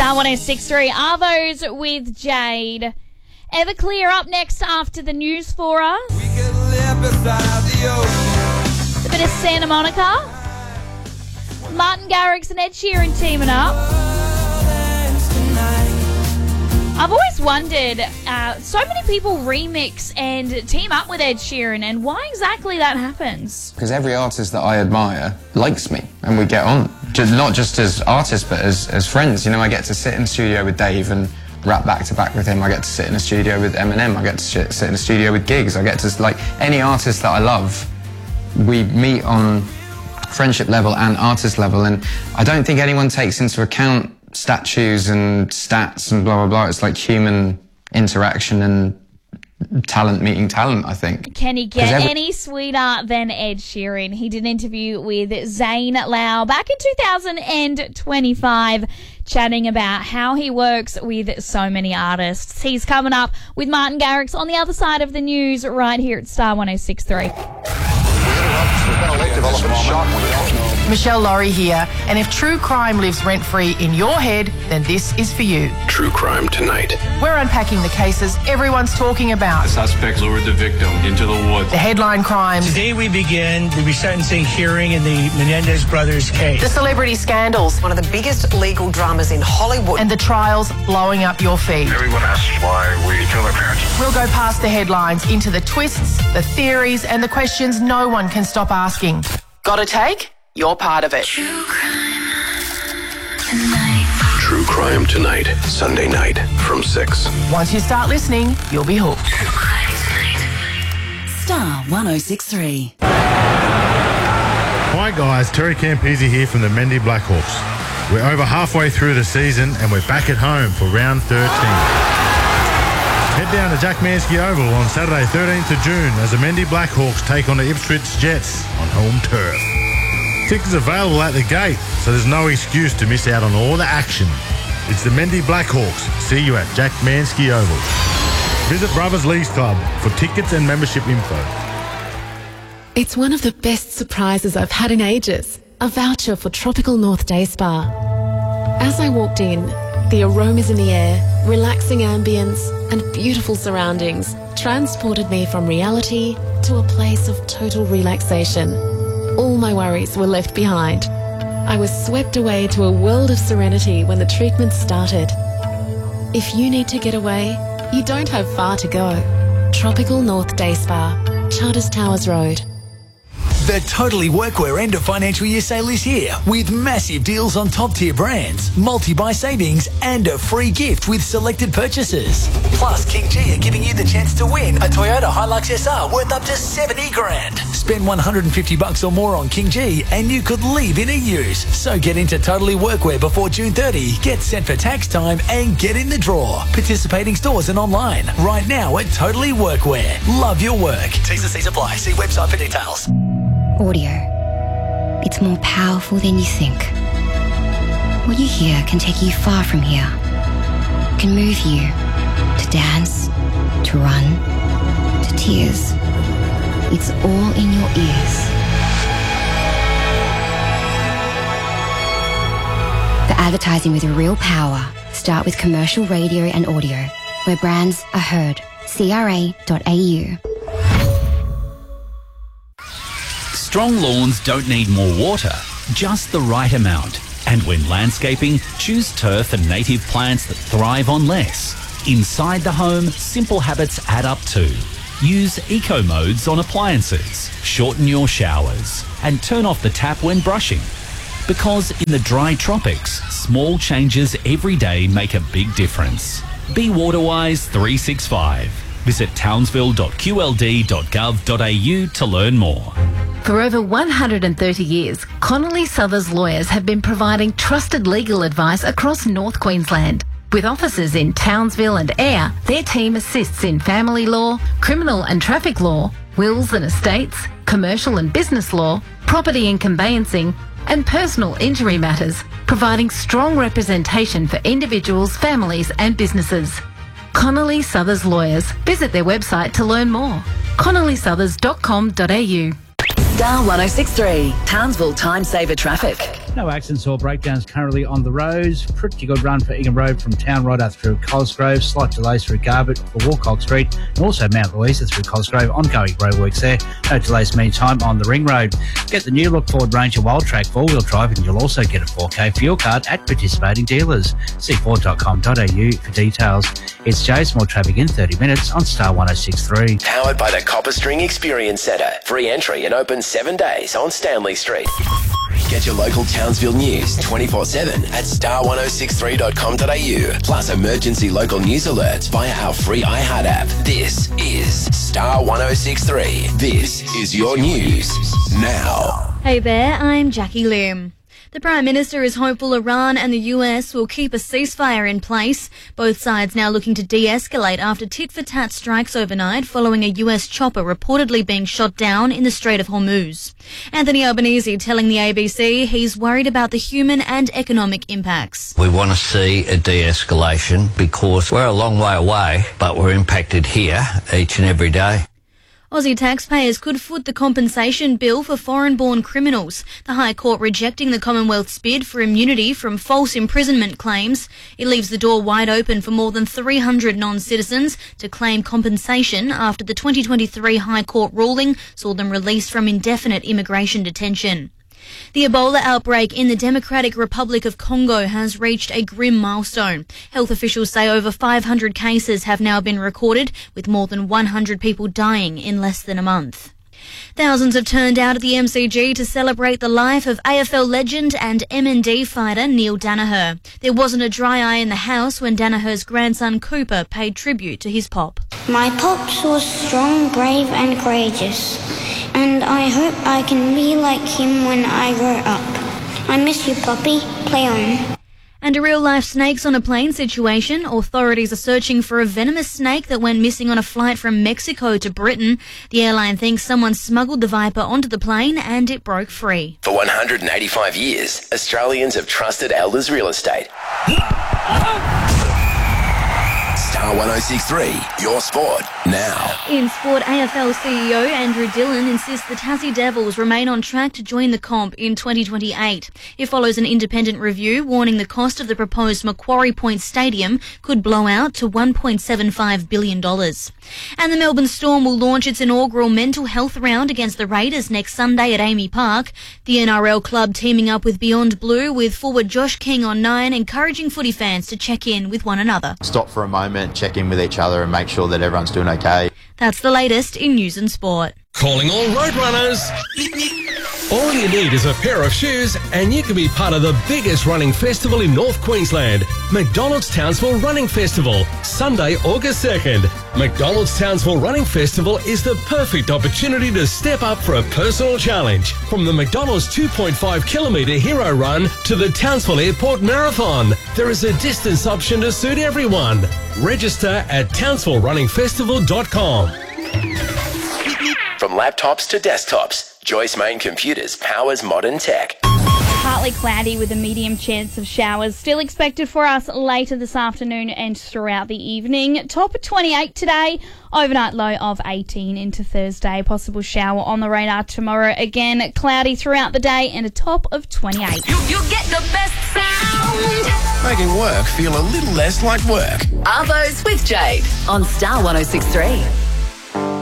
Star 106.3, Arvos with Jade. Everclear up next after the news for us. We can live beside the ocean. A bit of Santa Monica. Martin Garrix and Ed Sheeran teaming up. I've always wondered, so many people remix and team up with Ed Sheeran, and why exactly that happens. Because every artist that I admire likes me, and we get on. Not just as artists, but as friends. You know, I get to sit in the studio with Dave and rap back to back with him. I get to sit in a studio with Eminem. I get to sit in a studio with Giggs. I get to, like, any artist that I love, we meet on friendship level and artist level, and I don't think anyone takes into account statues and stats and blah, blah, blah. It's like human interaction and talent meeting talent, I think. Can he get any sweeter than Ed Sheeran? He did an interview with Zane Lau back in 2025, chatting about how he works with so many artists. He's coming up with Martin Garrix on the other side of the news right here at Star 106.3. Michelle Laurie here, and if true crime lives rent-free in your head, then this is for you. True Crime Tonight. We're unpacking the cases everyone's talking about. The suspect lured the victim into the woods. The headline crimes. Today we begin the resentencing hearing in the Menendez brothers case. The celebrity scandals. One of the biggest legal dramas in Hollywood. And the trials blowing up your feed. Everyone asks why we kill our parents. We'll go past the headlines into the twists, the theories, and the questions no one can stop asking. Got a take? You're part of it. True Crime Tonight. True Crime Tonight, Sunday night from 6. Once you start listening, you'll be hooked. True Crime Tonight. Star 106.3. Hi guys, Terry Campese here from the Mendy Blackhawks. We're over halfway through the season and we're back at home for round 13. Head down to Jack Manske Oval on Saturday 13th of June as the Mendy Blackhawks take on the Ipswich Jets on home turf. Tickets available at the gate, so there's no excuse to miss out on all the action. It's the Mendy Blackhawks. See you at Jack Manske Oval. Visit Brothers Leagues Club for tickets and membership info. It's one of the best surprises I've had in ages. A voucher for Tropical North Day Spa. As I walked in, the aromas in the air, relaxing ambience, and beautiful surroundings transported me from reality to a place of total relaxation. All my worries were left behind. I was swept away to a world of serenity when the treatment started. If you need to get away, you don't have far to go. Tropical North Day Spa, Charters Towers Road. The Totally Workwear end of financial year sale is here with massive deals on top tier brands, multi-buy savings and a free gift with selected purchases. Plus, King G are giving you the chance to win a Toyota Hilux SR worth up to 70 grand. Spend $150 or more on King G and you could leave in a use. So get into Totally Workwear before June 30, get set for tax time and get in the draw. Participating stores and online right now at Totally Workwear. Love your work. T's and C's apply. See website for details. Audio. It's more powerful than you think. What you hear can take you far from here. Can move you to dance, to run, to tears. It's all in your ears. The advertising with real power. Start with commercial radio and audio, where brands are heard. CRA.au. Strong lawns don't need more water, just the right amount. And when landscaping, choose turf and native plants that thrive on less. Inside the home, simple habits add up too. Use eco modes on appliances, shorten your showers, and turn off the tap when brushing. Because in the dry tropics, small changes every day make a big difference. Be Waterwise 365. Visit townsville.qld.gov.au to learn more. For over 130 years, Connolly Sothers lawyers have been providing trusted legal advice across North Queensland. With offices in Townsville and Ayr, their team assists in family law, criminal and traffic law, wills and estates, commercial and business law, property and conveyancing, and personal injury matters, providing strong representation for individuals, families and businesses. Connolly Sothers Lawyers. Visit their website to learn more. connollysothers.com.au. Star 106.3, Townsville Time Saver Traffic. No accidents or breakdowns currently on the roads. Pretty good run for Ingham Road from Town Rodder through Cosgrove. Slight delays through Garbett for Walcock Street and also Mount Louisa through Cosgrove. Ongoing roadworks there. No delays meantime on the Ring Road. Get the new look Ford Ranger Wild Track 4-wheel drive and you'll also get a 4K fuel card at participating dealers. See ford.com.au for details. It's Jace, more traffic in 30 minutes on Star 106.3. Powered by the Copper String Experience Centre. Free entry and open 7 days on Stanley Street. Get your local Townsville news 24/7 at star1063.com.au. Plus emergency local news alerts via our free iHeart app. This is Star 106.3. This is your news now. Hey there, I'm Jackie Lim. The Prime Minister is hopeful Iran and the US will keep a ceasefire in place. Both sides now looking to de-escalate after tit-for-tat strikes overnight following a US chopper reportedly being shot down in the Strait of Hormuz. Anthony Albanese telling the ABC he's worried about the human and economic impacts. We want to see a de-escalation because we're a long way away, but we're impacted here each and every day. Aussie taxpayers could foot the compensation bill for foreign-born criminals. The High Court rejecting the Commonwealth's bid for immunity from false imprisonment claims. It leaves the door wide open for more than 300 non-citizens to claim compensation after the 2023 High Court ruling saw them released from indefinite immigration detention. The Ebola outbreak in the Democratic Republic of Congo has reached a grim milestone. Health officials say over 500 cases have now been recorded, with more than 100 people dying in less than a month. Thousands have turned out at the MCG to celebrate the life of AFL legend and MND fighter Neil Danaher. There wasn't a dry eye in the house when Danaher's grandson Cooper paid tribute to his pop. My pops was strong, brave and courageous, and I hope I can be like him when I grow up. I miss you, Poppy. Play on. And a real-life snakes on a plane situation. Authorities are searching for a venomous snake that went missing on a flight from Mexico to Britain. The airline thinks someone smuggled the viper onto the plane and it broke free. For 185 years, Australians have trusted Elders Real Estate. Star 106.3, your sport now. In sport, AFL CEO Andrew Dillon insists the Tassie Devils remain on track to join the comp in 2028. It follows an independent review warning the cost of the proposed Macquarie Point Stadium could blow out to $1.75 billion. And the Melbourne Storm will launch its inaugural mental health round against the Raiders next Sunday at Amy Park. The NRL club teaming up with Beyond Blue with forward Josh King on 9, encouraging footy fans to check in with one another. Stop for a moment, check in with each other and make sure that everyone's doing okay. That's the latest in news and sport. Calling all road runners. All you need is a pair of shoes and you can be part of the biggest running festival in North Queensland. McDonald's Townsville Running Festival, Sunday, August 2nd. McDonald's Townsville Running Festival is the perfect opportunity to step up for a personal challenge. From the McDonald's 2.5 kilometre hero run to the Townsville Airport Marathon, there is a distance option to suit everyone. Register at townsvillerunningfestival.com. From laptops to desktops, Joyce Main Computers powers modern tech. Partly cloudy with a medium chance of showers still expected for us later this afternoon and throughout the evening. Top of 28 today, overnight low of 18 into Thursday. Possible shower on the radar tomorrow. Again, cloudy throughout the day and a top of 28. You get the best sound. Making work feel a little less like work. Arvos with Jade on Star 106.3.